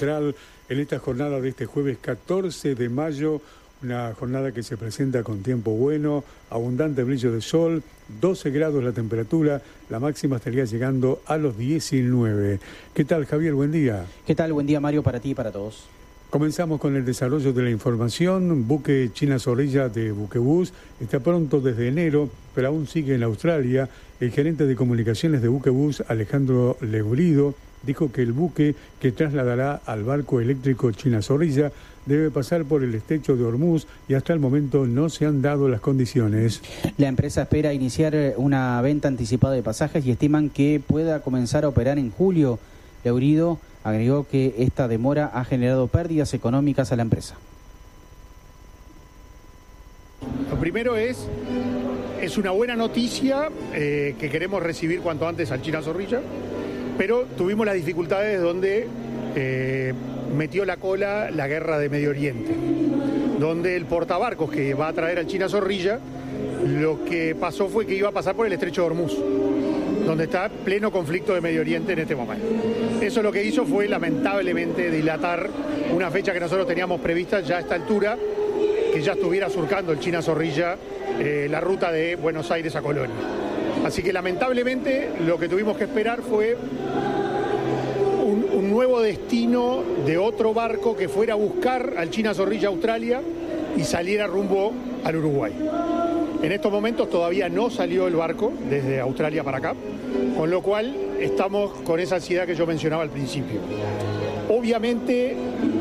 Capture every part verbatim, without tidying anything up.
Central en esta jornada de este jueves catorce de mayo, una jornada que se presenta con tiempo bueno, abundante brillo de sol, doce grados la temperatura, la máxima estaría llegando a los diecinueve. ¿Qué tal, Javier? Buen día. ¿Qué tal? Buen día, Mario, para ti y para todos. Comenzamos con el desarrollo de la información. Buque China Zorrilla de Buquebus está pronto desde enero, pero aún sigue en Australia. El gerente de comunicaciones de Buquebus, Alejandro Legurido, dijo que el buque que trasladará al barco eléctrico China Zorrilla debe pasar por el estrecho de Hormuz y hasta el momento no se han dado las condiciones. La empresa espera iniciar una venta anticipada de pasajes y estiman que pueda comenzar a operar en julio. Legurido agregó que esta demora ha generado pérdidas económicas a la empresa. Lo primero es, es una buena noticia eh, que queremos recibir cuanto antes al China Zorrilla, pero tuvimos las dificultades donde eh, metió la cola la guerra de Medio Oriente, donde el portabarcos que va a traer al China Zorrilla, lo que pasó fue que iba a pasar por el estrecho de Hormuz, donde está pleno conflicto de Medio Oriente en este momento. Eso lo que hizo fue, lamentablemente, dilatar una fecha que nosotros teníamos prevista ya a esta altura, que ya estuviera surcando el China Zorrilla eh, la ruta de Buenos Aires a Colonia. Así que, lamentablemente, lo que tuvimos que esperar fue un, un nuevo destino de otro barco que fuera a buscar al China Zorrilla a Australia y saliera rumbo al Uruguay. En estos momentos todavía no salió el barco desde Australia para acá, con lo cual estamos con esa ansiedad que yo mencionaba al principio. Obviamente,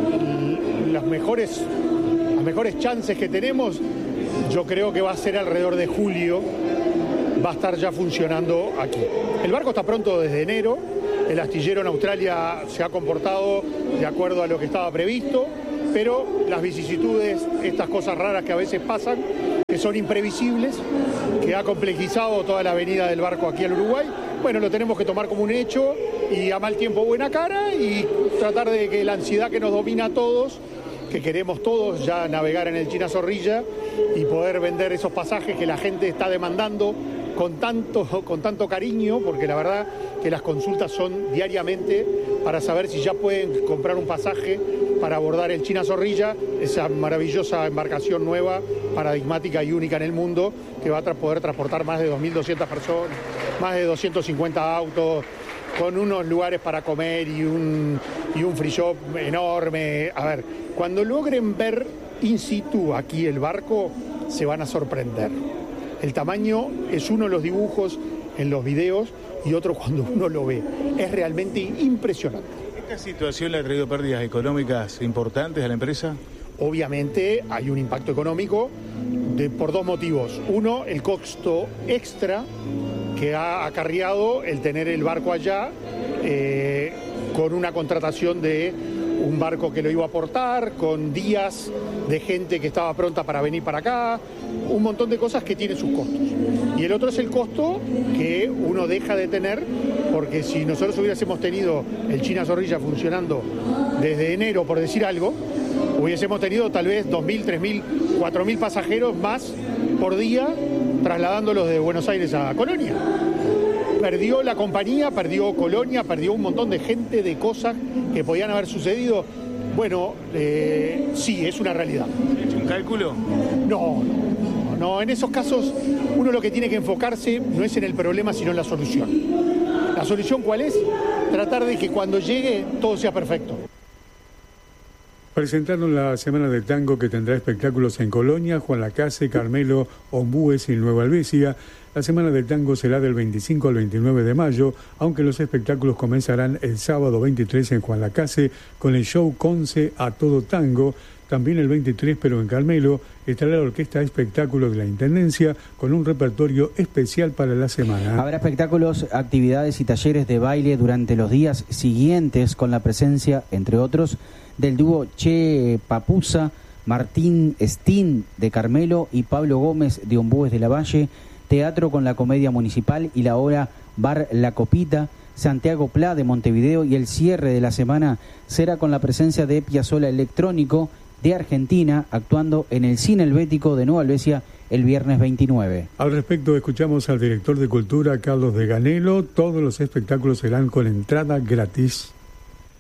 las mejores, las mejores chances que tenemos, yo creo que va a ser alrededor de julio, va a estar ya funcionando aquí. El barco está pronto desde enero, el astillero en Australia se ha comportado de acuerdo a lo que estaba previsto, pero las vicisitudes, estas cosas raras que a veces pasan, que son imprevisibles, que ha complejizado toda la venida del barco aquí al Uruguay, bueno, lo tenemos que tomar como un hecho y a mal tiempo buena cara y tratar de que la ansiedad que nos domina a todos, que queremos todos ya navegar en el China Zorrilla y poder vender esos pasajes que la gente está demandando con tanto, con tanto cariño, porque la verdad que las consultas son diariamente para saber si ya pueden comprar un pasaje para abordar el China Zorrilla, esa maravillosa embarcación nueva, paradigmática y única en el mundo, que va a tra- poder transportar más de dos mil doscientas personas, más de doscientos cincuenta autos, con unos lugares para comer y un, y un free shop enorme. A ver, cuando logren ver in situ aquí el barco, se van a sorprender. El tamaño es uno de los dibujos en los videos y otro cuando uno lo ve. Es realmente impresionante. ¿Esta situación le ha traído pérdidas económicas importantes a la empresa? Obviamente hay un impacto económico de, por dos motivos. Uno, el costo extra que ha acarreado el tener el barco allá eh, con una contratación de un barco que lo iba a aportar, con días de gente que estaba pronta para venir para acá, un montón de cosas que tienen sus costos. Y el otro es el costo que uno deja de tener, porque si nosotros hubiésemos tenido el China Zorrilla funcionando desde enero, por decir algo, hubiésemos tenido tal vez dos mil, tres mil, cuatro mil pasajeros más por día trasladándolos de Buenos Aires a Colonia. Perdió la compañía, perdió Colonia, perdió un montón de gente, de cosas que podían haber sucedido. Bueno, eh, sí, es una realidad. ¿Ha hecho un cálculo? No, no, no. En esos casos, uno lo que tiene que enfocarse no es en el problema, sino en la solución. ¿La solución cuál es? Tratar de que cuando llegue todo sea perfecto. Presentaron la Semana del Tango, que tendrá espectáculos en Colonia, Juan Lacase, Carmelo, Ombúes y Nueva Albesia. La Semana del Tango será del veinticinco al veintinueve de mayo, aunque los espectáculos comenzarán el sábado veintitrés en Juan Lacase con el show Conce a todo tango. También el veintitrés, pero en Carmelo, estará la Orquesta Espectáculo de la Intendencia con un repertorio especial para la semana. Habrá espectáculos, actividades y talleres de baile durante los días siguientes con la presencia, entre otros, del dúo Che Papusa, Martín Stin de Carmelo y Pablo Gómez de Ombúes de la Valle, teatro con la Comedia Municipal y la obra Bar La Copita, Santiago Pla de Montevideo, y el cierre de la semana será con la presencia de Piazzolla Electrónico de Argentina, actuando en el Cine Helvético de Nueva Albesia el viernes veintinueve. Al respecto, escuchamos al director de Cultura, Carlos de Ganelo. Todos los espectáculos serán con entrada gratis.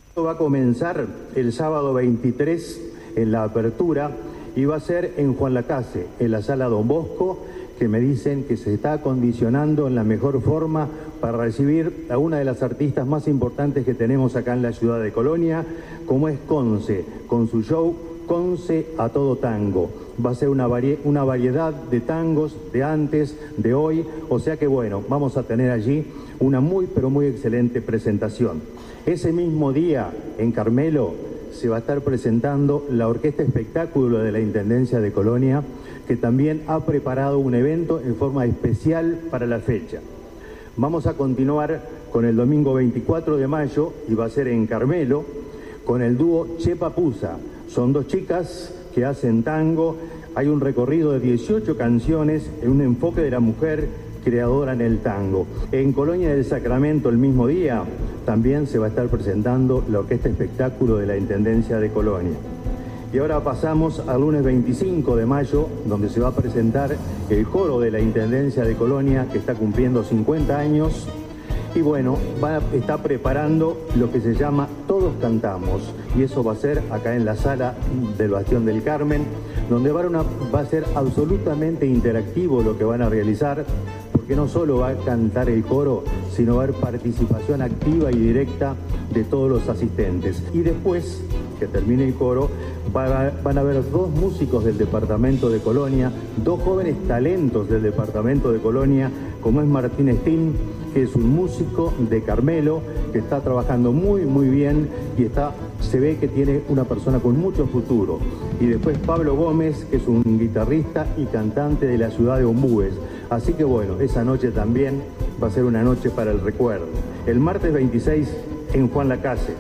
Va a comenzar el sábado veintitrés en la apertura y va a ser en Juan Lacase, en la sala Don Bosco, que me dicen que se está acondicionando en la mejor forma para recibir a una de las artistas más importantes que tenemos acá en la ciudad de Colonia, como es Conce, con su show Conce a todo tango. Va a ser una, vari- una variedad de tangos de antes, de hoy, o sea que bueno, vamos a tener allí una muy pero muy excelente presentación. Ese mismo día en Carmelo se va a estar presentando la Orquesta Espectáculo de la Intendencia de Colonia, que también ha preparado un evento en forma especial para la fecha. Vamos a continuar con el domingo veinticuatro de mayo, y va a ser en Carmelo, con el dúo Che Papusa. Son dos chicas que hacen tango. Hay un recorrido de dieciocho canciones en un enfoque de la mujer creadora en el tango. En Colonia del Sacramento, el mismo día, también se va a estar presentando la Orquesta Espectáculo de la Intendencia de Colonia. Y ahora pasamos al lunes veinticinco de mayo, donde se va a presentar el coro de la Intendencia de Colonia, que está cumpliendo cincuenta años. Y bueno, va a, está preparando lo que se llama Todos Cantamos, y eso va a ser acá en la sala del Bastión del Carmen, donde va a, una, va a ser absolutamente interactivo lo que van a realizar, porque no solo va a cantar el coro, sino va a haber participación activa y directa de todos los asistentes. Y después que termine el coro, va, van a haber dos músicos del departamento de Colonia, dos jóvenes talentos del departamento de Colonia, como es Martín Estín, que es un músico de Carmelo, que está trabajando muy muy bien y está, se ve que tiene una persona con mucho futuro. Y después Pablo Gómez, que es un guitarrista y cantante de la ciudad de Ombúes. Así que bueno, esa noche también va a ser una noche para el recuerdo. El martes veintiséis en Juan Lacase,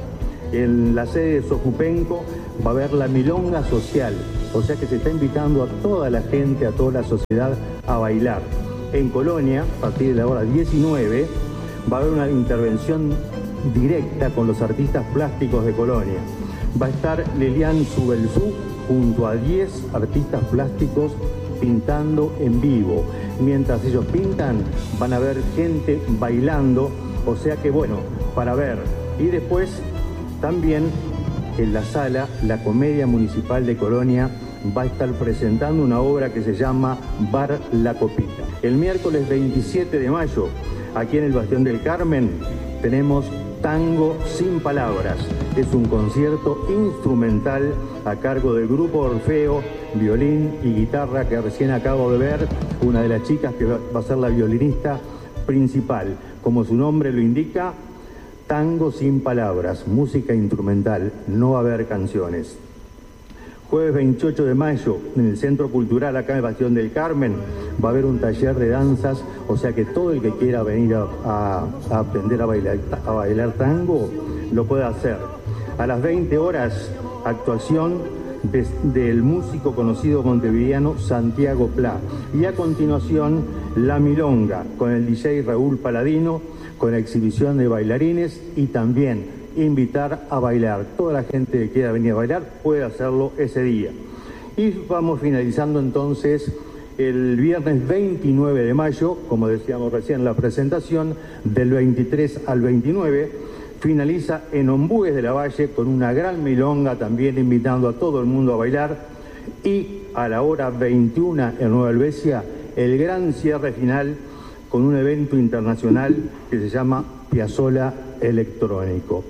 en la sede de Sojupenco, va a haber la Milonga Social, o sea que se está invitando a toda la gente, a toda la sociedad a bailar. En Colonia, a partir de la hora diecinueve, va a haber una intervención directa con los artistas plásticos de Colonia. Va a estar Lilian Subelzú junto a diez artistas plásticos pintando en vivo. Mientras ellos pintan, van a haber gente bailando, o sea que bueno, para ver. Y después también en la sala, la Comedia Municipal de Colonia va a estar presentando una obra que se llama Bar La Copita. El miércoles veintisiete de mayo, aquí en el Bastión del Carmen, tenemos Tango Sin Palabras. Es un concierto instrumental a cargo del grupo Orfeo, violín y guitarra, que recién acabo de ver, una de las chicas que va a ser la violinista principal. Como su nombre lo indica, Tango Sin Palabras, música instrumental, no va a haber canciones. Jueves veintiocho de mayo, en el Centro Cultural, acá en el Bastión del Carmen, va a haber un taller de danzas, o sea que todo el que quiera venir a, a, a aprender a bailar, a bailar tango, lo puede hacer. A las veinte horas, actuación de, del músico conocido montevideano Santiago Pla. Y a continuación, La Milonga, con el D J Raúl Paladino, con exhibición de bailarines y también invitar a bailar. Toda la gente que quiera venir a bailar puede hacerlo ese día. Y vamos finalizando entonces el viernes veintinueve de mayo, como decíamos recién en la presentación, del veintitrés al veintinueve, finaliza en Ombúes de la Valle con una gran milonga, también invitando a todo el mundo a bailar. Y a la hora veintiuna en Nueva Helvecia, el gran cierre final con un evento internacional que se llama Piazzolla Electrónico.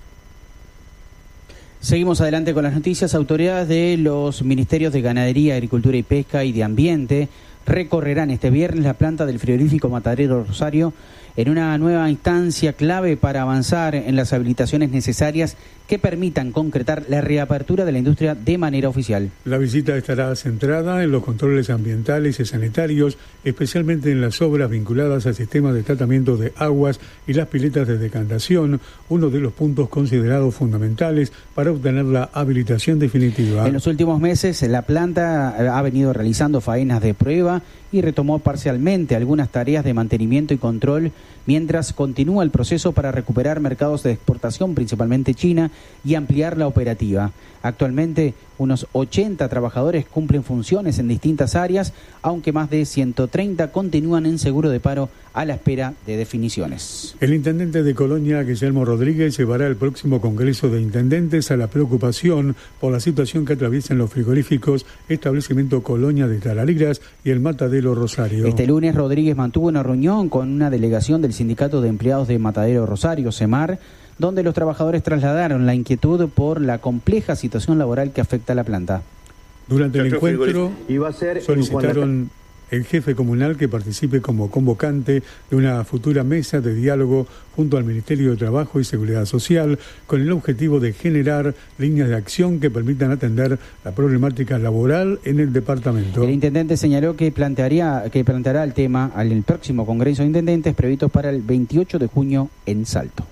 Seguimos adelante con las noticias. Autoridades de los Ministerios de Ganadería, Agricultura y Pesca y de Ambiente recorrerán este viernes la planta del frigorífico Matadero Rosario en una nueva instancia clave para avanzar en las habilitaciones necesarias que permitan concretar la reapertura de la industria de manera oficial. La visita estará centrada en los controles ambientales y sanitarios, especialmente en las obras vinculadas al sistema de tratamiento de aguas y las piletas de decantación, uno de los puntos considerados fundamentales para obtener la habilitación definitiva. En los últimos meses, la planta ha venido realizando faenas de prueba prueba y retomó parcialmente algunas tareas de mantenimiento y control mientras continúa el proceso para recuperar mercados de exportación, principalmente China, y ampliar la operativa. Actualmente, unos ochenta trabajadores cumplen funciones en distintas áreas, aunque más de ciento treinta continúan en seguro de paro a la espera de definiciones. El intendente de Colonia, Guillermo Rodríguez, llevará el próximo Congreso de Intendentes a la preocupación por la situación que atraviesan los frigoríficos Establecimiento Colonia de Tarariras y el Matadero Rosario. Este lunes, Rodríguez mantuvo una reunión con una delegación del Sindicato de Empleados de Matadero Rosario, SEMAR, donde los trabajadores trasladaron la inquietud por la compleja situación laboral que afecta a la planta. Durante el encuentro solicitaron el jefe comunal que participe como convocante de una futura mesa de diálogo junto al Ministerio de Trabajo y Seguridad Social con el objetivo de generar líneas de acción que permitan atender la problemática laboral en el departamento. El intendente señaló que plantearía que planteará el tema al próximo Congreso de Intendentes previsto para el veintiocho de junio en Salto.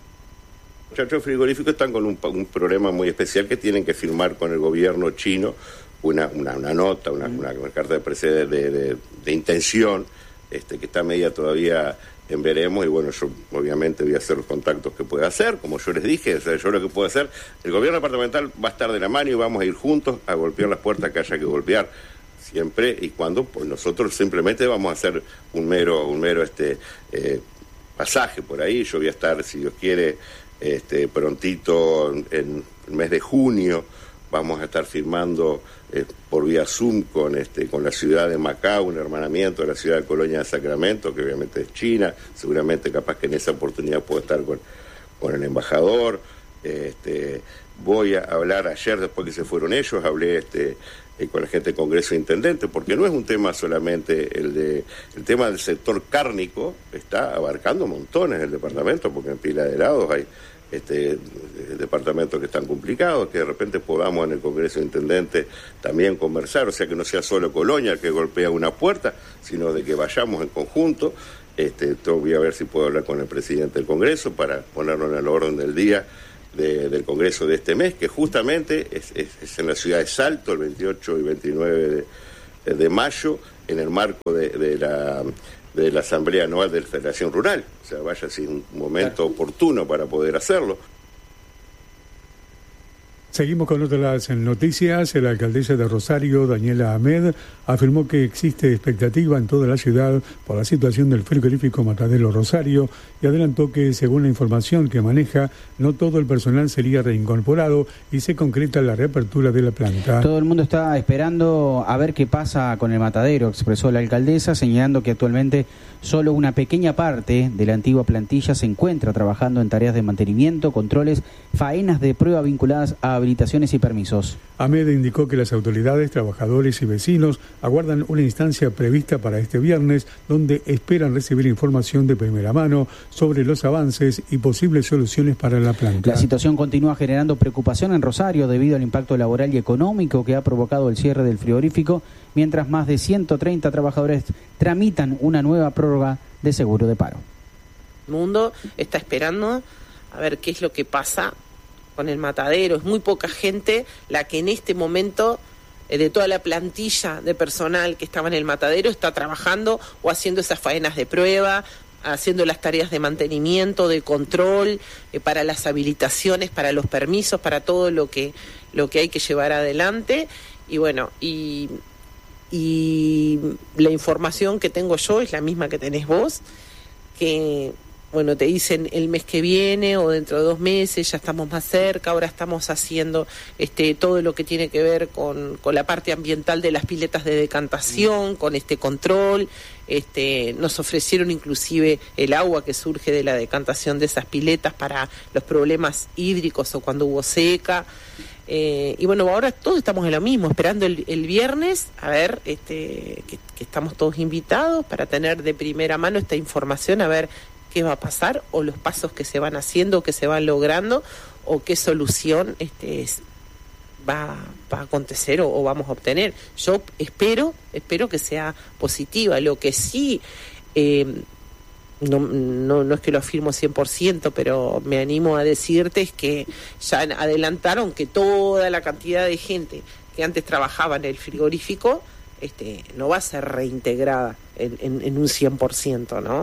Los muchachos frigoríficos están con un, un problema muy especial que tienen que firmar con el gobierno chino una, una, una nota, una, una, una carta de, de, de, de intención, este, que está media todavía en veremos, y bueno, yo obviamente voy a hacer los contactos que pueda hacer, como yo les dije, o sea, yo lo que puedo hacer, el gobierno departamental va a estar de la mano y vamos a ir juntos a golpear las puertas que haya que golpear, siempre y cuando pues nosotros simplemente vamos a hacer un mero, un mero este eh, pasaje por ahí. Yo voy a estar, si Dios quiere, este prontito en el mes de junio, vamos a estar firmando eh, por vía Zoom con este con la ciudad de Macao, un hermanamiento de la ciudad de Colonia de Sacramento, que obviamente es China, seguramente capaz que en esa oportunidad puedo estar con, con el embajador. Este, voy a hablar ayer, después que se fueron ellos, hablé este eh, con la gente del Congreso de Intendentes, porque no es un tema solamente el de el tema del sector cárnico, está abarcando montones el departamento, porque en Pila de Helados hay este departamentos que están complicados, que de repente podamos en el Congreso de Intendentes también conversar, o sea que no sea solo Colonia el que golpea una puerta, sino de que vayamos en conjunto. Este, voy a ver si puedo hablar con el presidente del Congreso para ponerlo en el orden del día de, del Congreso de este mes, que justamente es, es, es en la ciudad de Salto, el veintiocho y veintinueve de, de mayo, en el marco de, de la de la Asamblea Anual de la Federación Rural. O sea, vaya así un momento oportuno para poder hacerlo. Seguimos con otras noticias. La alcaldesa de Rosario, Daniela Ahmed, afirmó que existe expectativa en toda la ciudad por la situación del frigorífico Matadero Rosario y adelantó que, según la información que maneja, no todo el personal sería reincorporado y se concreta la reapertura de la planta. Todo el mundo está esperando a ver qué pasa con el matadero, expresó la alcaldesa, señalando que actualmente solo una pequeña parte de la antigua plantilla se encuentra trabajando en tareas de mantenimiento, controles, faenas de prueba vinculadas a habilitaciones y permisos. Ahmed indicó que las autoridades, trabajadores y vecinos aguardan una instancia prevista para este viernes, donde esperan recibir información de primera mano sobre los avances y posibles soluciones para la planta. La situación continúa generando preocupación en Rosario debido al impacto laboral y económico que ha provocado el cierre del frigorífico, mientras más de ciento treinta trabajadores tramitan una nueva prórroga de seguro de paro. El mundo está esperando a ver qué es lo que pasa con el matadero. Es muy poca gente la que en este momento, eh, de toda la plantilla de personal que estaba en el matadero, está trabajando o haciendo esas faenas de prueba, haciendo las tareas de mantenimiento, de control, eh, para las habilitaciones, para los permisos, para todo lo que lo que hay que llevar adelante. Y bueno, y, y la información que tengo yo es la misma que tenés vos, que bueno, te dicen el mes que viene o dentro de dos meses, ya estamos más cerca. Ahora estamos haciendo este todo lo que tiene que ver con, con la parte ambiental de las piletas de decantación, con este control. Este, nos ofrecieron inclusive el agua que surge de la decantación de esas piletas para los problemas hídricos o cuando hubo seca. Eh, y bueno, ahora todos estamos en lo mismo, esperando el, el viernes, a ver, este, que, que estamos todos invitados para tener de primera mano esta información, a ver qué va a pasar, o los pasos que se van haciendo, que se van logrando, o qué solución este, es, va, va a acontecer o, o vamos a obtener. Yo espero, espero que sea positiva. Lo que sí, eh, no, no, no es que lo afirmo cien por ciento, pero me animo a decirte es que ya adelantaron que toda la cantidad de gente que antes trabajaba en el frigorífico este, no va a ser reintegrada en, en, en un cien por ciento, ¿no?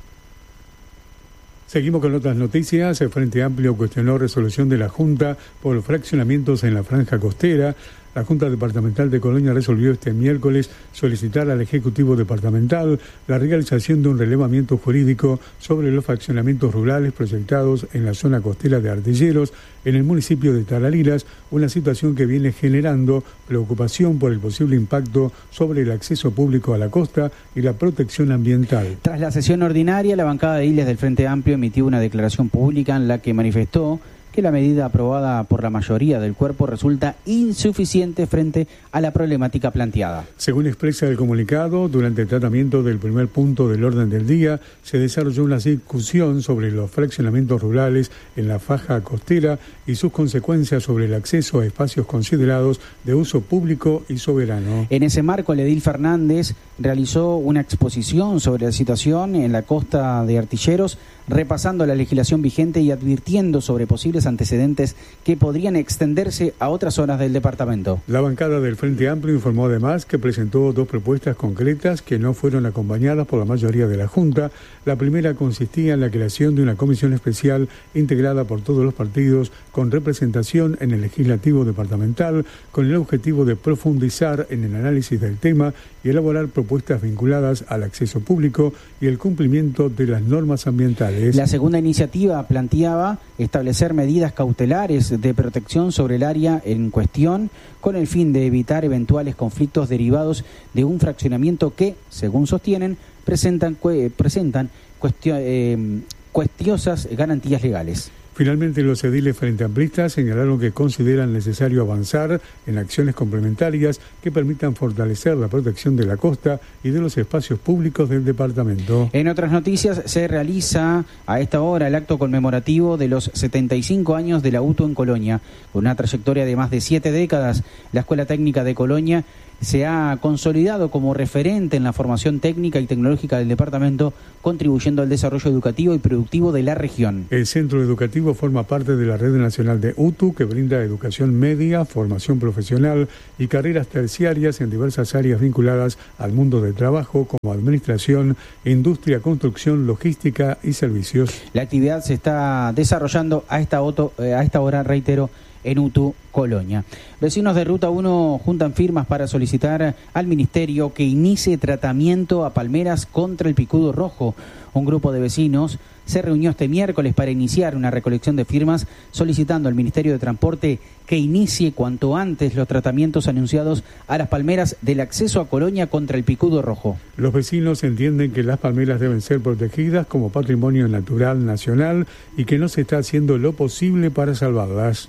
Seguimos con otras noticias. El Frente Amplio cuestionó resolución de la Junta por fraccionamientos en la franja costera. La Junta Departamental de Colonia resolvió este miércoles solicitar al Ejecutivo Departamental la realización de un relevamiento jurídico sobre los fraccionamientos rurales proyectados en la zona costera de Artilleros, en el municipio de Tarariras, una situación que viene generando preocupación por el posible impacto sobre el acceso público a la costa y la protección ambiental. Tras la sesión ordinaria, la bancada de Iles del Frente Amplio emitió una declaración pública en la que manifestó que la medida aprobada por la mayoría del cuerpo resulta insuficiente frente a la problemática planteada. Según expresa el comunicado, durante el tratamiento del primer punto del orden del día, se desarrolló una discusión sobre los fraccionamientos rurales en la faja costera y sus consecuencias sobre el acceso a espacios considerados de uso público y soberano. En ese marco, el edil Fernández realizó una exposición sobre la situación en la costa de Artilleros, repasando la legislación vigente y advirtiendo sobre posibles antecedentes que podrían extenderse a otras zonas del departamento. La bancada del Frente Amplio informó además que presentó dos propuestas concretas que no fueron acompañadas por la mayoría de la Junta. La primera consistía en la creación de una comisión especial integrada por todos los partidos con representación en el legislativo departamental, con el objetivo de profundizar en el análisis del tema y elaborar propuestas vinculadas al acceso público y el cumplimiento de las normas ambientales. La segunda iniciativa planteaba establecer medidas cautelares de protección sobre el área en cuestión con el fin de evitar eventuales conflictos derivados de un fraccionamiento que, según sostienen, presentan, presentan cuestio, eh, cuestiosas garantías legales. Finalmente, los ediles frente amplistas señalaron que consideran necesario avanzar en acciones complementarias que permitan fortalecer la protección de la costa y de los espacios públicos del departamento. En otras noticias, se realiza a esta hora el acto conmemorativo de los setenta y cinco años de la U T U en Colonia. Con una trayectoria de más de siete décadas, la Escuela Técnica de Colonia se ha consolidado como referente en la formación técnica y tecnológica del departamento, contribuyendo al desarrollo educativo y productivo de la región. El centro educativo forma parte de la Red Nacional de U T U, que brinda educación media, formación profesional y carreras terciarias en diversas áreas vinculadas al mundo del trabajo, como administración, industria, construcción, logística y servicios. La actividad se está desarrollando a esta, auto, a esta hora, reitero, en U T U Colonia. Vecinos de Ruta uno juntan firmas para solicitar al Ministerio que inicie tratamiento a palmeras contra el picudo rojo. Un grupo de vecinos se reunió este miércoles para iniciar una recolección de firmas solicitando al Ministerio de Transporte que inicie cuanto antes los tratamientos anunciados a las palmeras del acceso a Colonia contra el picudo rojo. Los vecinos entienden que las palmeras deben ser protegidas como patrimonio natural nacional y que no se está haciendo lo posible para salvarlas.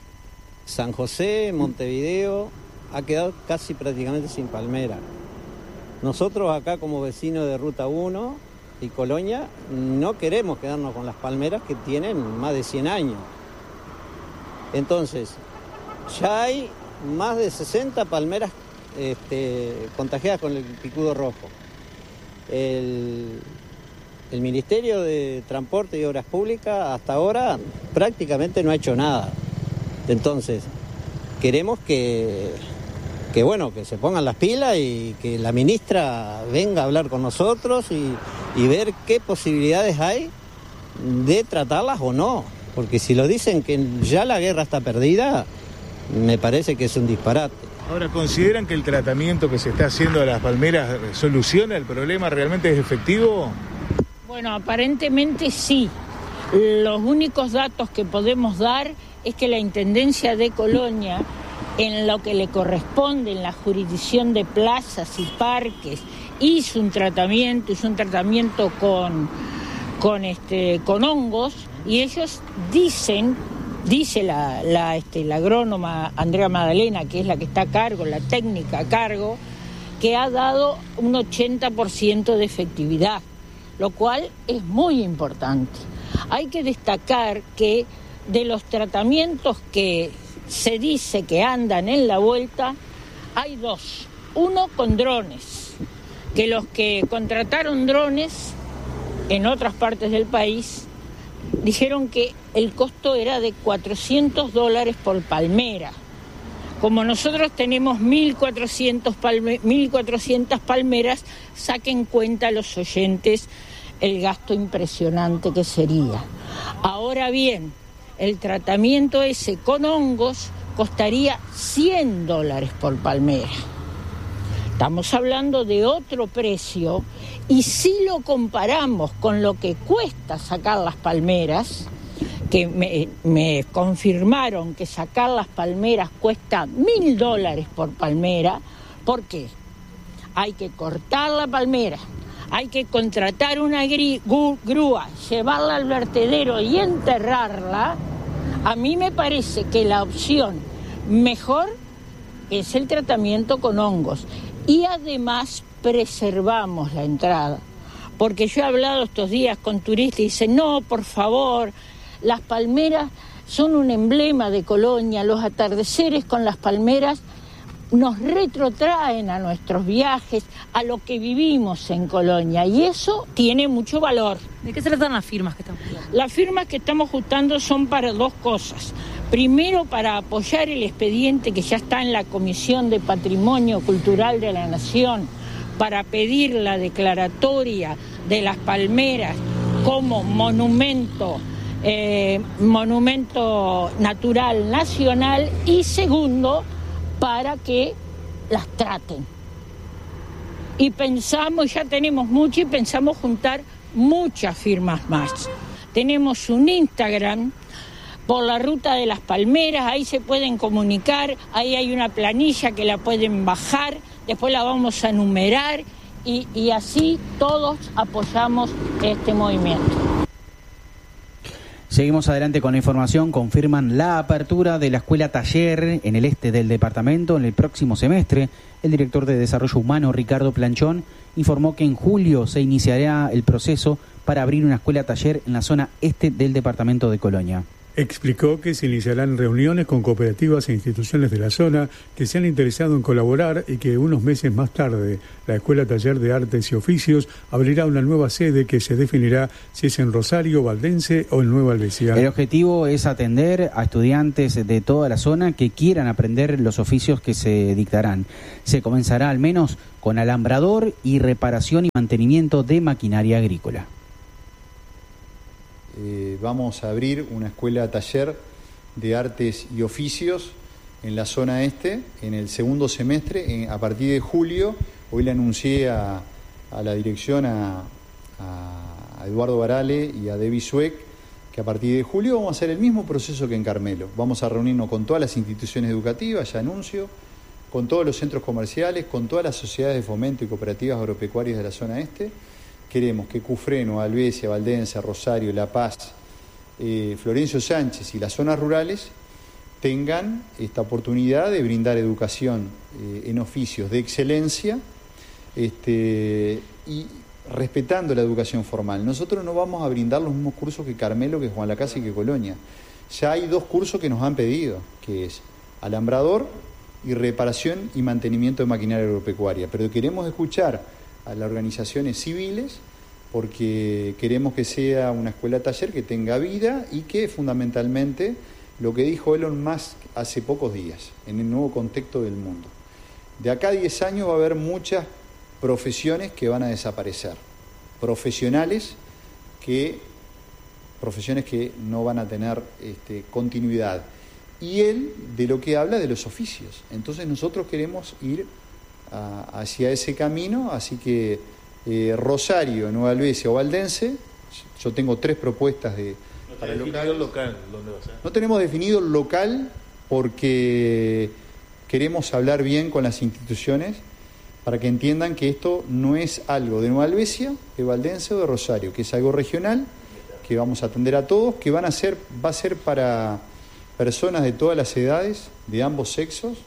San José, Montevideo, ha quedado casi prácticamente sin palmera. Nosotros acá como vecinos de Ruta uno y Colonia no queremos quedarnos con las palmeras que tienen más de cien años. Entonces, ya hay más de sesenta palmeras este, contagiadas con el picudo rojo. El, el Ministerio de Transporte y Obras Públicas hasta ahora prácticamente no ha hecho nada. Entonces, queremos que, que, bueno, que se pongan las pilas y que la ministra venga a hablar con nosotros y, y ver qué posibilidades hay de tratarlas o no. Porque si lo dicen que ya la guerra está perdida, me parece que es un disparate. Ahora, ¿consideran que el tratamiento que se está haciendo a las palmeras soluciona el problema? ¿Realmente es efectivo? Bueno, aparentemente sí. Los únicos datos que podemos dar es que la Intendencia de Colonia, en lo que le corresponde en la jurisdicción de plazas y parques, hizo un tratamiento, hizo un tratamiento con, con, este, con hongos, y ellos dicen, dice la, la, este, la agrónoma Andrea Magdalena, que es la que está a cargo, la técnica a cargo, que ha dado un ochenta por ciento de efectividad, lo cual es muy importante. Hay que destacar que de los tratamientos que se dice que andan en la vuelta, hay dos. Uno con drones, que los que contrataron drones en otras partes del país dijeron que el costo era de cuatrocientos dólares por palmera, Como nosotros tenemos mil cuatrocientas palme, mil cuatrocientas palmeras, saquen cuenta los oyentes el gasto impresionante que sería. Ahora bien, el tratamiento ese con hongos costaría cien dólares por palmera. Estamos hablando de otro precio, y si lo comparamos con lo que cuesta sacar las palmeras, que me, me confirmaron que sacar las palmeras cuesta mil dólares por palmera. ¿Por qué? Hay que cortar la palmera, hay que contratar una gri, gu, grúa, llevarla al vertedero y enterrarla. A mí me parece que la opción mejor es el tratamiento con hongos, y además preservamos la entrada, porque yo he hablado estos días con turistas y dicen, no, por favor, las palmeras son un emblema de Colonia, los atardeceres con las palmeras nos retrotraen a nuestros viajes, a lo que vivimos en Colonia, y eso tiene mucho valor. ¿De qué se tratan las firmas que estamos juntando? Las firmas que estamos juntando son para dos cosas. Primero, para apoyar el expediente que ya está en la Comisión de Patrimonio Cultural de la Nación, para pedir la declaratoria de las palmeras como monumento, eh, monumento natural nacional, y segundo, para que las traten. Y pensamos, ya tenemos mucho, y pensamos juntar muchas firmas más. Tenemos un Instagram por la Ruta de las Palmeras, ahí se pueden comunicar, ahí hay una planilla que la pueden bajar, después la vamos a numerar, y, y así todos apoyamos este movimiento. Seguimos adelante con la información. Confirman la apertura de la escuela taller en el este del departamento en el próximo semestre. El director de Desarrollo Humano, Ricardo Planchón, informó que en julio se iniciará el proceso para abrir una escuela taller en la zona este del departamento de Colonia. Explicó que se iniciarán reuniones con cooperativas e instituciones de la zona que se han interesado en colaborar, y que unos meses más tarde la Escuela Taller de Artes y Oficios abrirá una nueva sede que se definirá si es en Rosario, Valdense o en Nueva Alvesia. El objetivo es atender a estudiantes de toda la zona que quieran aprender los oficios que se dictarán. Se comenzará al menos con alambrador y reparación y mantenimiento de maquinaria agrícola. Eh, vamos a abrir una escuela taller de artes y oficios en la zona este en el segundo semestre, en, a partir de julio. Hoy le anuncié a, a la dirección, a, a, a Eduardo Barale y a Debbie Sueck, que a partir de julio vamos a hacer el mismo proceso que en Carmelo. Vamos a reunirnos con todas las instituciones educativas, ya anuncio, con todos los centros comerciales, con todas las sociedades de fomento y cooperativas agropecuarias de la zona este. Queremos que Cufreno, Alvesia, Valdense, Rosario, La Paz, eh, Florencio Sánchez y las zonas rurales tengan esta oportunidad de brindar educación eh, en oficios de excelencia, este, y respetando la educación formal. Nosotros no vamos a brindar los mismos cursos que Carmelo, que Juan Lacase y que Colonia. Ya hay dos cursos que nos han pedido, que es alambrador y reparación y mantenimiento de maquinaria agropecuaria. Pero queremos escuchar a las organizaciones civiles, porque queremos que sea una escuela taller que tenga vida y que fundamentalmente, lo que dijo Elon Musk hace pocos días, en el nuevo contexto del mundo, de acá a diez años va a haber muchas profesiones que van a desaparecer, profesionales que, profesiones que no van a tener este, continuidad, y él de lo que habla de los oficios. Entonces nosotros queremos ir a, hacia ese camino, así que eh, Rosario, Nueva Alvesia o Valdense, yo tengo tres propuestas de... ¿No para definido el local? ¿Dónde va a ser? No tenemos definido el local porque queremos hablar bien con las instituciones para que entiendan que esto no es algo de Nueva Alvesia, de Valdense o de Rosario, que es algo regional, que vamos a atender a todos, que van a ser, va a ser para personas de todas las edades, de ambos sexos,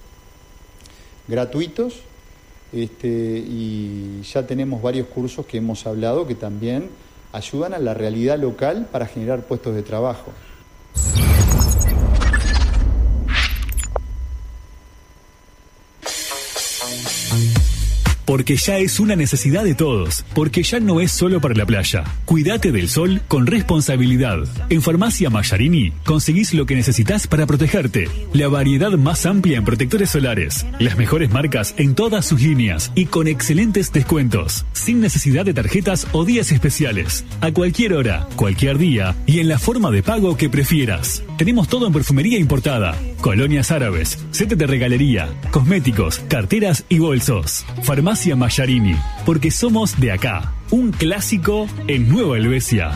gratuitos, este, y ya tenemos varios cursos que hemos hablado que también ayudan a la realidad local para generar puestos de trabajo. porque ya es una necesidad de todos, porque ya no es solo para la playa. Cuídate del sol con responsabilidad. En Farmacia Mallarini conseguís lo que necesitas para protegerte. La variedad más amplia en protectores solares, las mejores marcas en todas sus líneas y con excelentes descuentos, sin necesidad de tarjetas o días especiales. A cualquier hora, cualquier día y en la forma de pago que prefieras. Tenemos todo en perfumería importada, colonias árabes, setes de regalería, cosméticos, carteras y bolsos. Farmacia Mallarini, porque somos de acá. Un clásico en Nueva Helvecia.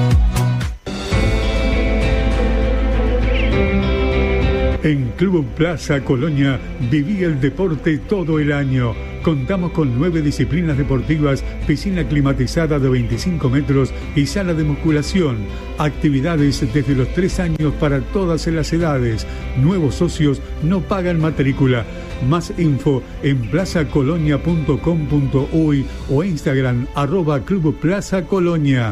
En Club Plaza Colonia viví el deporte todo el año. Contamos con nueve disciplinas deportivas, piscina climatizada de veinticinco metros y sala de musculación. Actividades desde los tres años para todas las edades. Nuevos socios no pagan matrícula. Más info en plaza colonia punto com punto uy o Instagram arroba Club Plaza Colonia.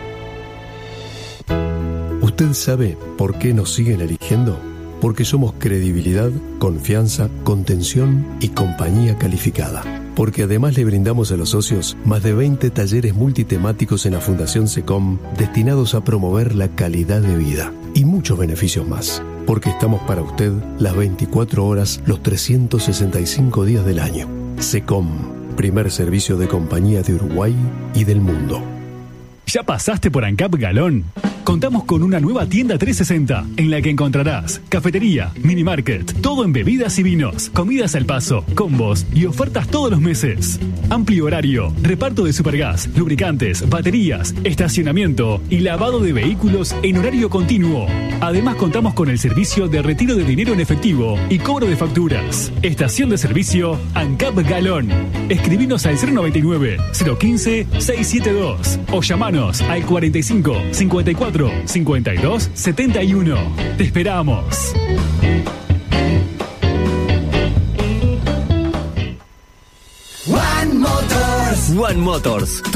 ¿Usted sabe por qué nos siguen eligiendo? Porque somos credibilidad, confianza, contención y compañía calificada. Porque además le brindamos a los socios más de veinte talleres multitemáticos en la Fundación SECOM destinados a promover la calidad de vida y muchos beneficios más. Porque estamos para usted las veinticuatro horas, los trescientos sesenta y cinco días del año. SECOM, primer servicio de compañía de Uruguay y del mundo. ¿Ya pasaste por ANCAP Galón? Contamos con una nueva tienda trescientos sesenta en la que encontrarás cafetería, mini market, todo en bebidas y vinos, comidas al paso, combos y ofertas todos los meses. Amplio horario, reparto de supergas, lubricantes, baterías, estacionamiento y lavado de vehículos en horario continuo. Además contamos con el servicio de retiro de dinero en efectivo y cobro de facturas. Estación de servicio ANCAP Galón. Escribinos al cero noventa y nueve, cero quince, seiscientos setenta y dos o llamanos al cuarenta y cinco, cincuenta y cuatro, cincuenta y dos, setenta y uno. Te esperamos. One Motors. One Motors.